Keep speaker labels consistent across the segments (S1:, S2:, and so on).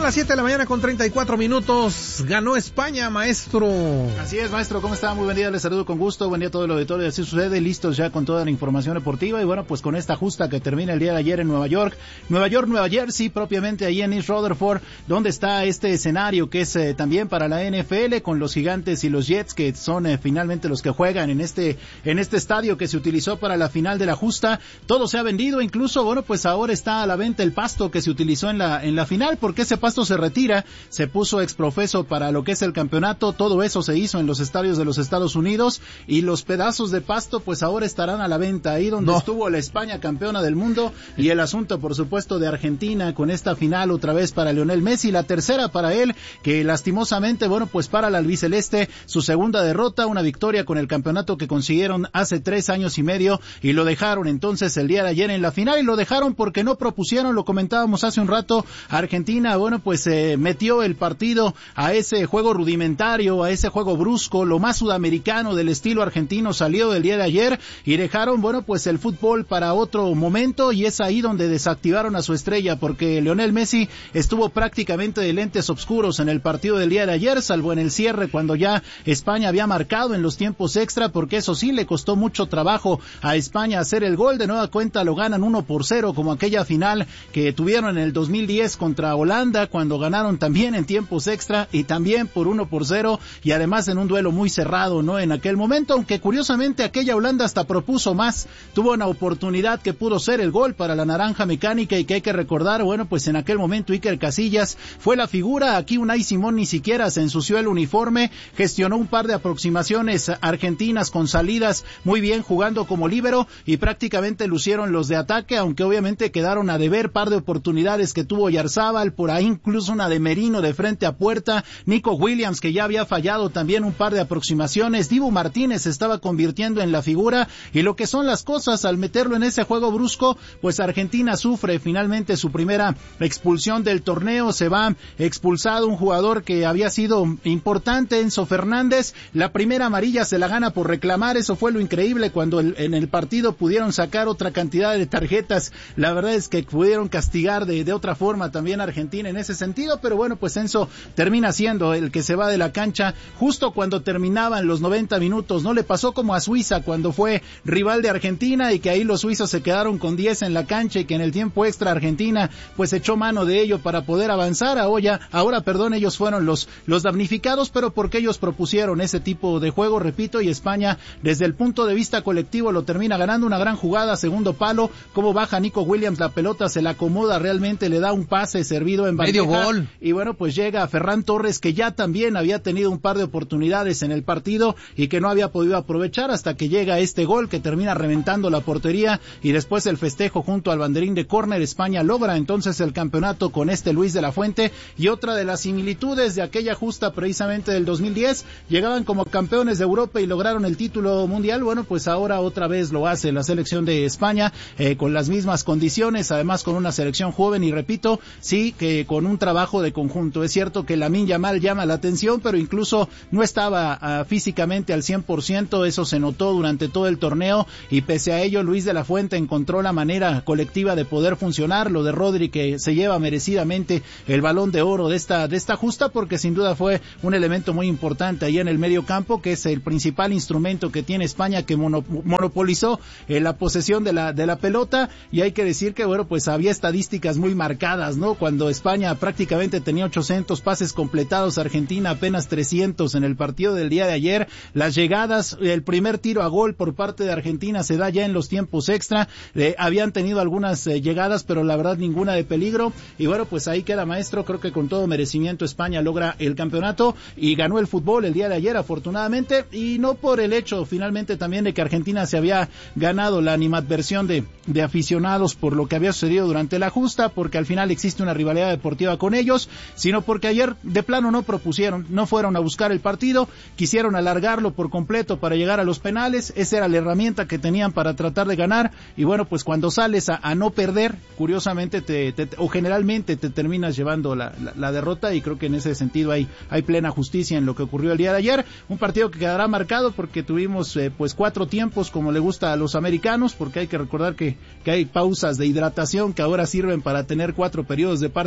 S1: las 7 de la mañana con 34 minutos. Ganó España, maestro.
S2: Así es, maestro. ¿Cómo está? Muy buen día. Les saludo con gusto. Buen día a todo el auditorio. Así sucede. Listos ya con toda la información deportiva. Y bueno, pues con esta justa que termina el día de ayer en Nueva York, Nueva Jersey, propiamente ahí en East Rutherford, donde está este escenario que es también para la NFL, con los Gigantes y los Jets, que son finalmente los que juegan en este estadio que se utilizó para la final de la justa. Todo se ha vendido. Incluso, bueno, pues ahora está a la venta el pasto que se utilizó en la final, porque ese pasto se retira, se puso exprofeso para lo que es el campeonato. Todo eso se hizo en los estadios de los Estados Unidos, y los pedazos de pasto pues ahora estarán a la venta ahí donde estuvo la España campeona del mundo. Y el asunto, por supuesto, de Argentina con esta final otra vez para Lionel Messi, la tercera para él, que lastimosamente, bueno, pues para la albiceleste, su segunda derrota, una victoria con el campeonato que consiguieron hace 3 años y medio, y lo dejaron entonces el día de ayer en la final, y lo dejaron porque no propusieron, lo comentábamos hace un rato. Argentina, bueno, pues metió el partido a ese juego rudimentario, a ese juego brusco, lo más sudamericano del estilo argentino salió el día de ayer, y dejaron, bueno, pues el fútbol para otro momento, y es ahí donde desactivaron a su estrella, porque Lionel Messi estuvo prácticamente de lentes oscuros en el partido del día de ayer, salvo en el cierre cuando ya España había marcado en los tiempos extra, porque eso sí le costó mucho trabajo a España hacer el gol. De nueva cuenta lo ganan 1-0, como aquella final que tuvieron en el 2010 contra Holanda, cuando ganaron también en tiempos extra y también por 1-0, y además en un duelo muy cerrado, ¿no? En aquel momento, aunque curiosamente aquella Holanda hasta propuso más, tuvo una oportunidad que pudo ser el gol para la naranja mecánica, y que hay que recordar, bueno, pues en aquel momento Iker Casillas fue la figura. Aquí Unai Simón ni siquiera se ensució el uniforme, gestionó un par de aproximaciones argentinas con salidas muy bien, jugando como líbero, y prácticamente lucieron los de ataque, aunque obviamente quedaron a deber par de oportunidades que tuvo Yarzábal, por ahí incluso una de Merino de frente a puerta, Nico Williams, que ya había fallado también un par de aproximaciones, Dibu Martínez se estaba convirtiendo en la figura, y lo que son las cosas, al meterlo en ese juego brusco, pues Argentina sufre finalmente su primera expulsión del torneo. Se va expulsado un jugador que había sido importante, Enzo Fernández. La primera amarilla se la gana por reclamar. Eso fue lo increíble, cuando en el partido pudieron sacar otra cantidad de tarjetas. La verdad es que pudieron castigar de otra forma también a Argentina en ese sentido, pero bueno, pues Enzo termina siendo el que se va de la cancha justo cuando terminaban los 90 minutos. No le pasó como a Suiza cuando fue rival de Argentina, y que ahí los suizos se quedaron con 10 en la cancha, y que en el tiempo extra Argentina pues echó mano de ello para poder avanzar. Ahora, ellos fueron los damnificados, pero porque ellos propusieron ese tipo de juego, repito, y España desde el punto de vista colectivo lo termina ganando. Una gran jugada, segundo palo, cómo baja Nico Williams la pelota, se la acomoda realmente, le da un pase servido en bandeja,
S1: medio gol,
S2: y bueno, pues llega Ferran Torres, que ya también había tenido un par de oportunidades en el partido y que no había podido aprovechar, hasta que llega este gol que termina reventando la portería, y después el festejo junto al banderín de córner. España logra entonces el campeonato con este Luis de la Fuente. Y otra de las similitudes de aquella justa precisamente del 2010, llegaban como campeones de Europa y lograron el título mundial. Bueno, pues ahora otra vez lo hace la selección de España, con las mismas condiciones, además con una selección joven, y repito, sí, que con un trabajo de conjunto. Es cierto que Lamine Yamal llama la atención, pero incluso no estaba físicamente al 100%, eso se notó durante todo el torneo, y pese a ello Luis de la Fuente encontró la manera colectiva de poder funcionar. Lo de Rodri, que se lleva merecidamente el Balón de Oro de esta justa, porque sin duda fue un elemento muy importante ahí en el medio campo, que es el principal instrumento que tiene España, que monopolizó la posesión de la pelota. Y hay que decir que, bueno, pues había estadísticas muy marcadas, ¿no? Cuando España prácticamente tenía 800 pases completados, Argentina apenas 300 en el partido del día de ayer. Las llegadas, el primer tiro a gol por parte de Argentina se da ya en los tiempos extra. Habían tenido algunas llegadas, pero la verdad ninguna de peligro. Y bueno, pues ahí queda, maestro. Creo que con todo merecimiento España logra el campeonato y ganó el fútbol el día de ayer, afortunadamente, y no por el hecho finalmente también de que Argentina se había ganado la animadversión de aficionados por lo que había sucedido durante la justa, porque al final existe una rivalidad deportiva con ellos, sino porque ayer de plano no propusieron, no fueron a buscar el partido, quisieron alargarlo por completo para llegar a los penales. Esa era la herramienta que tenían para tratar de ganar, y bueno, pues cuando sales a no perder, curiosamente o generalmente te terminas llevando la derrota, y creo que en ese sentido hay plena justicia en lo que ocurrió el día de ayer. Un partido que quedará marcado porque tuvimos pues 4 tiempos, como le gusta a los americanos, porque hay que recordar que hay pausas de hidratación que ahora sirven para tener 4 periodos de partido,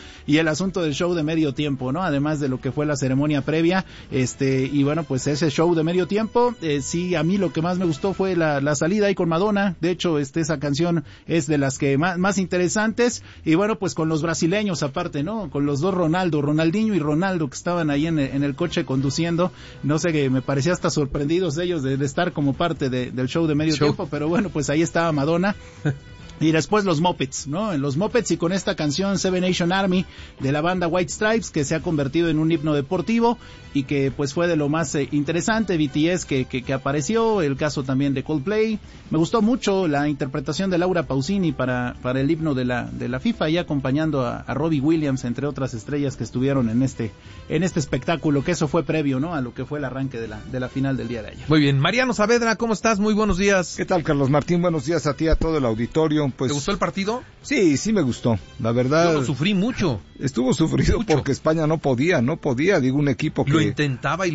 S2: y el asunto del show de medio tiempo, ¿no? Además de lo que fue la ceremonia previa, y bueno, pues ese show de medio tiempo, sí, a mí lo que más me gustó fue la salida ahí con Madonna. De hecho, esa canción es de las que más interesantes, y bueno, pues con los brasileños aparte, ¿no? Con los dos Ronaldinho y Ronaldo, que estaban ahí en el coche conduciendo, no sé, que me parecía hasta sorprendidos de ellos de estar como parte del show de medio tiempo, pero bueno, pues ahí estaba Madonna. Y después los Muppets, ¿no? En los Muppets, y con esta canción Seven Nation Army de la banda White Stripes, que se ha convertido en un himno deportivo y que pues fue de lo más interesante. BTS que apareció, el caso también de Coldplay. Me gustó mucho la interpretación de Laura Pausini para el himno de la FIFA, y acompañando a Robbie Williams, entre otras estrellas que estuvieron en este espectáculo, que eso fue previo, ¿no? A lo que fue el arranque de la final del día de ayer.
S1: Muy bien. Mariano Saavedra, ¿cómo estás? Muy buenos días.
S3: ¿Qué tal, Carlos Martín? Buenos días a ti, a todo el auditorio. Pues,
S1: ¿te gustó el partido?
S3: Sí me gustó. La verdad.
S1: Yo lo sufrí mucho.
S3: Estuvo sufrido mucho. Porque España no podía. Digo, un equipo que
S1: lo intentaba.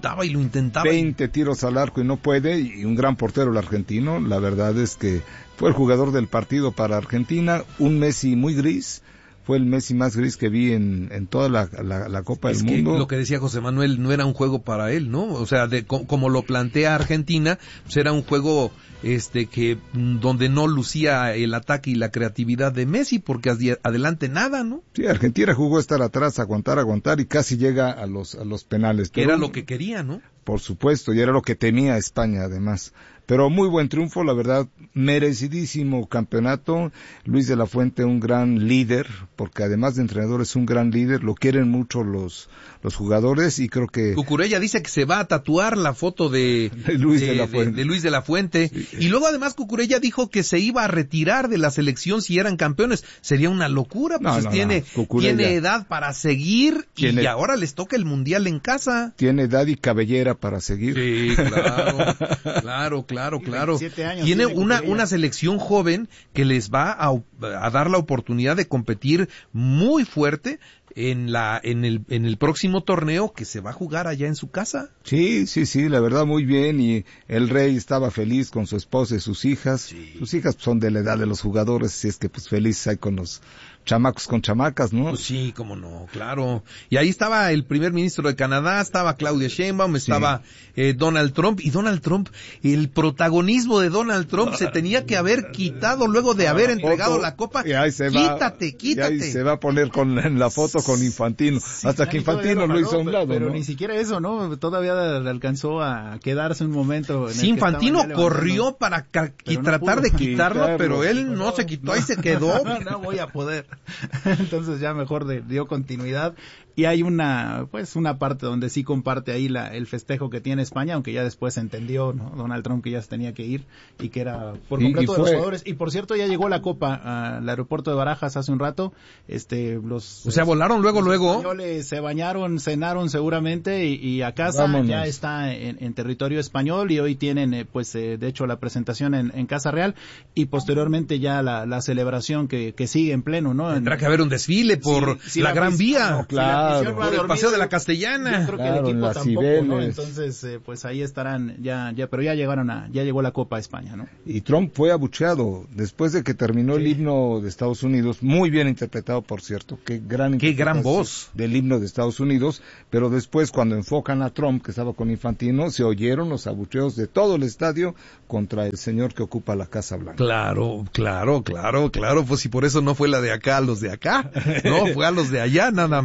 S3: 20 tiros al arco y no puede, y un gran portero el argentino. La verdad es que fue el jugador del partido para Argentina. Un Messi muy gris. Fue el Messi más gris que vi en toda la Copa del Mundo.
S1: Lo que decía José Manuel, no era un juego para él, ¿no? O sea, como lo plantea Argentina, pues era un juego que donde no lucía el ataque y la creatividad de Messi, porque adelante nada, ¿no?
S3: Sí, Argentina jugó estar atrás, aguantar y casi llega a los penales.
S1: Que era lo que quería, ¿no?
S3: Por supuesto, y era lo que temía España además. Pero muy buen triunfo, la verdad, merecidísimo campeonato. Luis de la Fuente, un gran líder, porque además de entrenador es un gran líder, lo quieren mucho los jugadores, y creo que...
S1: Cucurella dice que se va a tatuar la foto de Luis de la Fuente. Sí. Y luego además Cucurella dijo que se iba a retirar de la selección si eran campeones. Sería una locura, pues tiene edad para seguir, y ahora les toca el Mundial en casa.
S3: Tiene edad y cabellera para seguir.
S1: Sí, claro. Tiene una selección joven que les va a dar la oportunidad de competir muy fuerte en el próximo torneo que se va a jugar allá en su casa.
S3: Sí, la verdad muy bien, y el rey estaba feliz con su esposa y sus hijas. Sí. Sus hijas son de la edad de los jugadores, así es que pues felices hay con los chamacos con chamacas, ¿no?
S1: Pues sí, cómo no, claro. Y ahí estaba el primer ministro de Canadá, estaba Claudia Sheinbaum, estaba Donald Trump, y Donald Trump, el protagonismo de Donald Trump se tenía que haber quitado luego de haber entregado la copa.
S3: Y ahí quítate.
S1: Y
S3: ahí se va a poner en la foto con Infantino, hasta que Infantino lo hizo a un lado,
S2: pero
S3: ¿no?
S2: Ni siquiera eso, ¿no? Todavía le alcanzó a quedarse un momento.
S1: Sí, Infantino corrió para tratar de quitarlo, pero él no se quitó, ahí se quedó.
S2: No voy a poder. Entonces ya mejor dio continuidad. Y hay una parte donde sí comparte ahí el festejo que tiene España, aunque ya después entendió, ¿no? Donald Trump, que ya se tenía que ir y que era por completo de los jugadores. Y por cierto, ya llegó la copa al aeropuerto de Barajas hace un rato.
S1: Volaron luego.
S2: Los españoles se bañaron, cenaron seguramente y a casa. Vámonos. Ya está en territorio español, y hoy tienen de hecho la presentación en Casa Real, y posteriormente ya la celebración que sigue en pleno, ¿no?
S1: Tendrá que haber un desfile por la Gran Vía.
S3: No, claro.
S1: Por el Paseo de la Castellana.
S2: Yo creo que el equipo tampoco, ¿no? Entonces, pues ahí estarán pero ya llegó la Copa a España, ¿no?
S3: Y Trump fue abucheado después de que terminó el himno de Estados Unidos, muy bien interpretado, por cierto, qué gran
S1: voz
S3: del himno de Estados Unidos, pero después cuando enfocan a Trump, que estaba con Infantino, se oyeron los abucheos de todo el estadio contra el señor que ocupa la Casa Blanca.
S1: Claro, pues si por eso no fue la de acá a los de acá, no, fue a los de allá, nada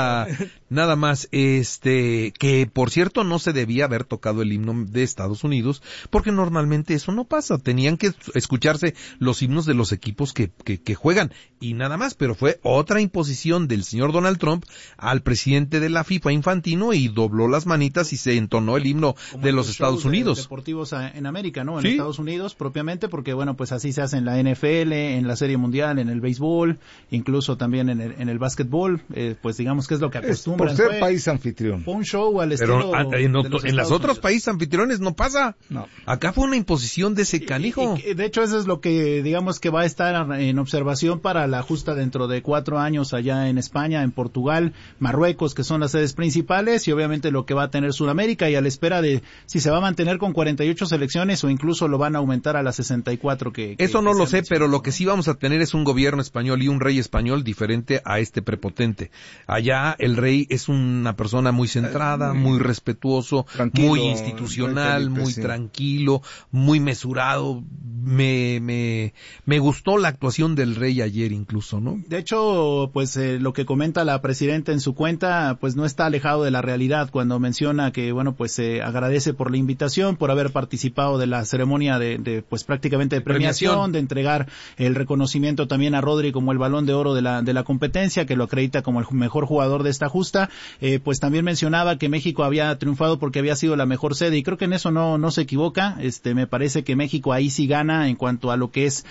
S1: más, que por cierto no se debía haber tocado el himno de Estados Unidos, porque normalmente eso no pasa, tenían que escucharse los himnos de los equipos que juegan, y nada más, pero fue otra imposición del señor Donald Trump al presidente de la FIFA, Infantino, y dobló las manitas y se entonó el himno de los Estados Unidos.
S2: Deportivos en América, ¿no? En Estados Unidos propiamente, porque bueno, pues así se hace en la NFL, en la Serie Mundial, en el béisbol, incluso también en el básquetbol, pues digamos que es lo que acostumbran.
S3: Por ser país anfitrión.
S2: Fue un show al estilo
S1: en los otros países anfitriones no pasa.
S3: No.
S1: Acá fue una imposición de ese canijo.
S2: De hecho, eso es lo que digamos que va a estar en observación para la justa dentro de 4 años allá en España, en Portugal, Marruecos, que son las sedes principales, y obviamente lo que va a tener Sudamérica, y a la espera de si se va a mantener con 48 selecciones o incluso lo van a aumentar a las 64 que
S1: eso no lo sé, pero lo que sí vamos a tener es un gobierno español y un rey español diferente a este prepotente. Allá el rey es una persona muy centrada, muy respetuoso,
S3: tranquilo,
S1: muy institucional,
S3: Felipe,
S1: muy
S3: sí.
S1: tranquilo, muy mesurado. Me gustó la actuación del rey ayer incluso, ¿no?
S2: De hecho, pues lo que comenta la presidenta en su cuenta, pues no está alejado de la realidad cuando menciona que, bueno, pues agradece por la invitación, por haber participado de la ceremonia de pues prácticamente de premiación, de entregar el reconocimiento también a Rodri como el Balón de Oro de la competencia, que lo acredita como el mejor jugador de esta justa. Pues también mencionaba que México había triunfado porque había sido la mejor sede, y creo que en eso no se equivoca. Me parece que México ahí sí gana en cuanto a lo que es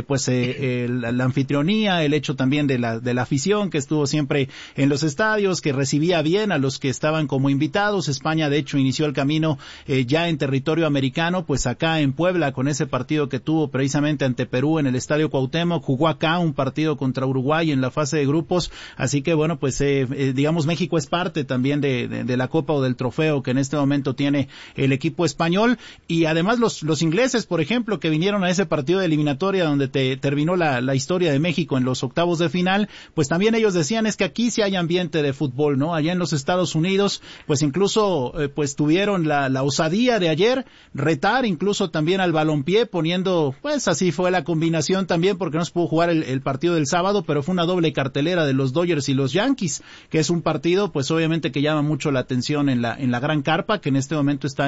S2: la anfitrionía, el hecho también de la afición que estuvo siempre en los estadios, que recibía bien a los que estaban como invitados. España de hecho inició el camino ya en territorio americano, pues acá en Puebla, con ese partido que tuvo precisamente ante Perú en el Estadio Cuauhtémoc, jugó acá un partido contra Uruguay en la fase de grupos, así que bueno, pues digamos México es parte también de la Copa o del trofeo que en este momento tiene el equipo español. Y además los ingleses, por ejemplo, que vinieron a ese partido de eliminatoria donde terminó la historia de México en los octavos de final, pues también ellos decían es que aquí sí hay ambiente de fútbol, ¿no? Allá en los Estados Unidos, pues incluso pues tuvieron la osadía de ayer retar incluso también al balompié, poniendo, pues así fue la combinación también, porque no se pudo jugar el partido del sábado, pero fue una doble cartelera de los Dodgers y los Yankees, que es un partido pues obviamente que llama mucho la atención en la gran carpa, que en este momento está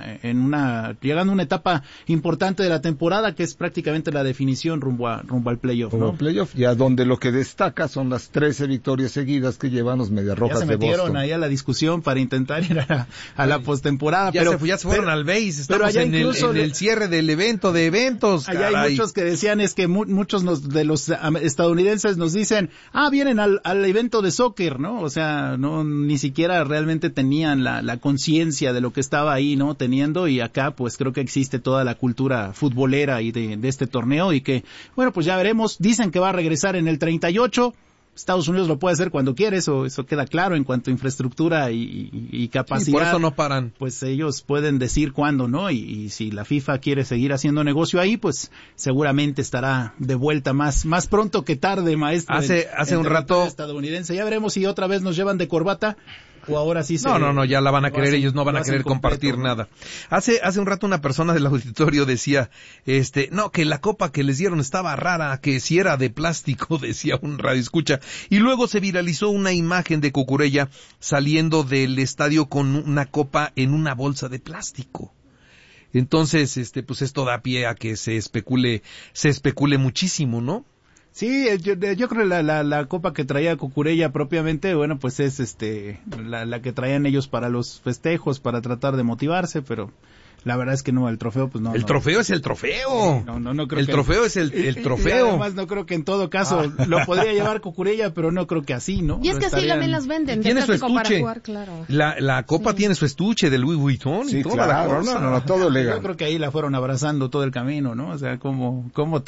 S2: llegando a una etapa importante de la temporada, que es prácticamente la definición rumbo al playoff, ¿no?
S3: Playoff, ya donde lo que destaca son las 13 victorias seguidas que llevan los Medias Rojas de Boston.
S2: Ya se metieron ahí a la discusión para intentar ir a la postemporada,
S1: ya se fueron al base, estamos
S2: allá
S1: en el cierre del evento de eventos.
S2: Allá hay muchos que decían es que muchos de los estadounidenses nos dicen, vienen al evento de soccer, ¿no? O sea, no ni siquiera realmente tenían la conciencia de lo que estaba ahí, ¿no? Teniendo, y acá pues creo que existe toda la cultura futbolera y de este torneo, y que, bueno, pues ya veremos. Dicen que va a regresar en el 38. Estados Unidos lo puede hacer cuando quiere, eso queda claro en cuanto a infraestructura y capacidad.
S1: Sí, por eso no paran.
S2: Pues ellos pueden decir cuándo, ¿no? Y si la FIFA quiere seguir haciendo negocio ahí, pues seguramente estará de vuelta más pronto que tarde, maestro.
S1: Hace un rato
S2: estadounidense. Ya veremos si otra vez nos llevan de corbata. O ahora sí
S1: No, ya la van a querer, ellos no van a querer compartir nada. Hace un rato una persona del auditorio decía, que la copa que les dieron estaba rara, que si era de plástico, decía un radioescucha. Y luego se viralizó una imagen de Cucurella saliendo del estadio con una copa en una bolsa de plástico. Entonces, pues esto da pie a que se especule muchísimo, ¿no?
S2: Sí, yo creo que la copa que traía Cucurella propiamente, bueno, pues es la que traían ellos para los festejos, para tratar de motivarse, pero la verdad es que no, el trofeo pues no.
S1: El trofeo es el trofeo.
S2: No creo
S1: el trofeo es el trofeo.
S2: Y además no creo que en todo caso lo podría llevar Cucurella, pero no creo que así, ¿no?
S4: Y es que así también las venden.
S1: Tiene su estuche.
S4: Para jugar, claro.
S1: La copa tiene su estuche de Louis Vuitton y toda la cosa.
S3: No, todo legal.
S2: Yo creo que ahí la fueron abrazando todo el camino, ¿no? O sea, cómo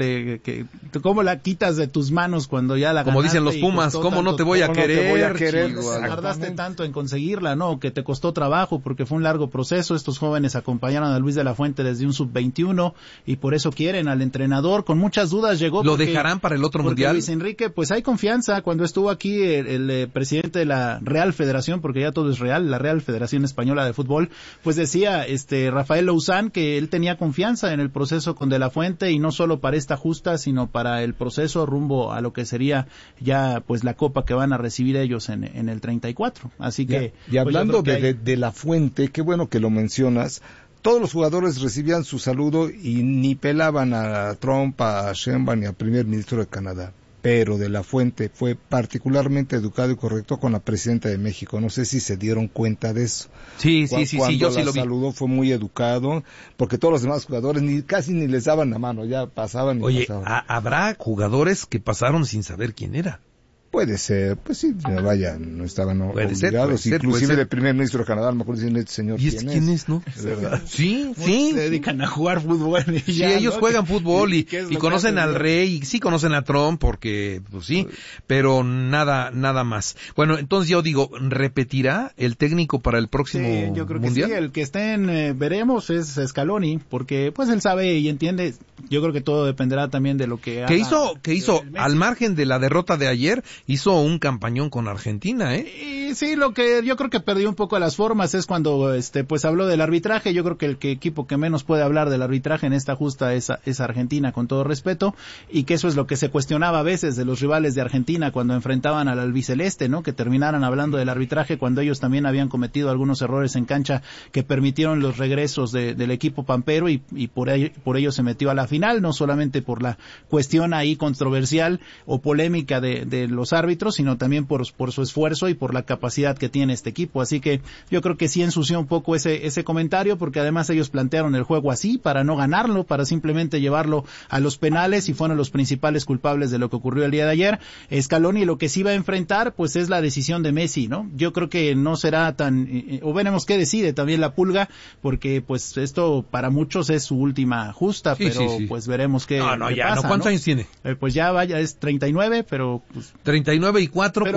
S2: la quitas de tus manos cuando ya la ganaste.
S1: Como dicen los Pumas, ¿cómo no te voy a querer?
S2: Tardaste tanto en conseguirla, ¿no? Que te costó trabajo porque fue un largo proceso. Estos jóvenes acompañaron a Luis de la Fuente desde un sub-21 y por eso quieren al entrenador. Con muchas dudas llegó.
S1: ¿Lo dejarán para el otro mundial?
S2: Luis Enrique, pues hay confianza. Cuando estuvo aquí el presidente de la Real Federación, porque ya todo es real, la Real Federación Española de Fútbol, pues decía Rafael Louzán que él tenía confianza en el proceso con De la Fuente, y no solo para esta justa, sino para el proceso rumbo a lo que sería ya pues la copa que van a recibir ellos en el 34. Así que...
S3: Y hablando de La Fuente, qué bueno que lo mencionas. Todos los jugadores recibían su saludo y ni pelaban a Trump, a Sheinbaum ni al primer ministro de Canadá. Pero De la Fuente fue particularmente educado y correcto con la presidenta de México. No sé si se dieron cuenta de eso.
S1: Sí, yo sí lo vi.
S3: Saludó, fue muy educado, porque todos los demás jugadores casi ni les daban la mano, ya pasaban y
S1: Oye,
S3: pasaban.
S1: habrá jugadores que pasaron sin saber quién era.
S3: Puede ser, pues sí, vaya, no estaban obligados,
S1: puede
S3: inclusive
S1: ser.
S3: el primer ministro de Canadá, a lo mejor dicen, este señor,
S1: ¿Y quién es, no?
S3: ¿Verdad?
S1: Sí.
S2: Se dedican a jugar fútbol. Y
S1: Sí,
S2: ya,
S1: ellos
S2: ¿no?
S1: juegan fútbol y
S2: ¿Qué es lo
S1: conocen
S2: que hacen,
S1: al
S2: no?
S1: rey, y sí conocen a Trump porque, pues sí, pero nada más. Bueno, entonces yo digo, ¿repetirá el técnico para el próximo
S2: Sí, yo creo que
S1: mundial?
S2: sí, el que estén, veremos, es Scaloni, porque pues él sabe y entiende, yo creo que todo dependerá también de lo que haga.
S1: Que hizo
S2: Messi.
S1: al margen de la derrota de ayer, hizo un campañón con Argentina,
S2: Y sí, lo que yo creo que perdió un poco las formas es cuando pues habló del arbitraje. Yo creo que el equipo que menos puede hablar del arbitraje en esta justa es Argentina, con todo respeto, y que eso es lo que se cuestionaba a veces de los rivales de Argentina cuando enfrentaban al albiceleste, ¿no? Que terminaran hablando del arbitraje cuando ellos también habían cometido algunos errores en cancha que permitieron los regresos del equipo pampero y por ello se metió a la final, no solamente por la cuestión ahí controversial o polémica de los árbitros, sino también por su esfuerzo y por la capacidad que tiene este equipo. Así que yo creo que sí ensució un poco ese comentario, porque además ellos plantearon el juego así para no ganarlo, para simplemente llevarlo a los penales, y fueron los principales culpables de lo que ocurrió el día de ayer. Scaloni lo que sí va a enfrentar pues es la decisión de Messi, ¿no? Yo creo que no será tan, o veremos qué decide también la Pulga, porque pues esto para muchos es su última justa,
S1: Sí,
S2: pero
S1: sí.
S2: pues veremos qué
S1: No, ya,
S2: pasa,
S1: no. ¿Cuántos años tiene?
S2: Pues ya vaya, es 39, pero pues
S1: 39 y 4,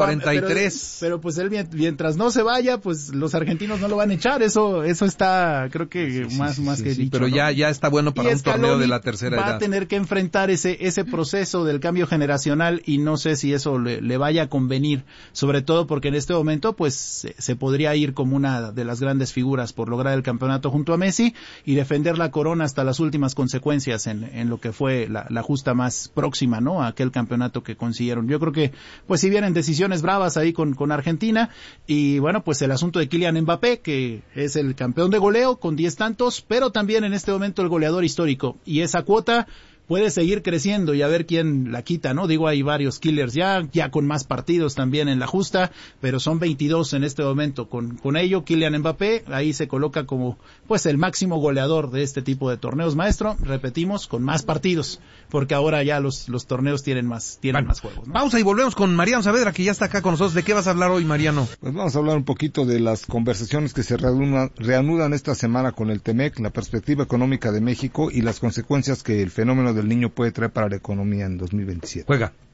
S1: 43.
S2: pero pues él mientras no se vaya, pues los argentinos no lo van a echar, eso está, creo que más que dicho.
S1: Pero
S2: ¿no?
S1: ya está bueno para
S2: Y
S1: un torneo
S2: Scaloni
S1: de la tercera
S2: va
S1: edad.
S2: a tener que enfrentar ese proceso del cambio generacional, y no sé si eso le vaya a convenir, sobre todo porque en este momento pues se podría ir como una de las grandes figuras por lograr el campeonato junto a Messi y defender la corona hasta las últimas consecuencias en lo que fue la justa más próxima, ¿no? A aquel campeonato que consiguieron. Yo creo que pues si vienen decisiones bravas ahí con Argentina, y bueno, pues el asunto de Kylian Mbappé, que es el campeón de goleo con 10 tantos, pero también en este momento el goleador histórico, y esa cuota puede seguir creciendo y a ver quién la quita, ¿no? Digo, hay varios killers ya con más partidos también en la justa, pero son 22 en este momento. Con ello, Kylian Mbappé ahí se coloca como pues el máximo goleador de este tipo de torneos, maestro. Repetimos, con más partidos, porque ahora ya los torneos tienen más juegos, ¿no?
S1: Pausa y volvemos con Mariano Saavedra, que ya está acá con nosotros. ¿De qué vas a hablar hoy, Mariano?
S3: Pues vamos a hablar un poquito de las conversaciones que se reanudan esta semana con el TEMEC, la perspectiva económica de México y las consecuencias que el fenómeno del Niño puede traer para la economía en 2027.
S1: Juega.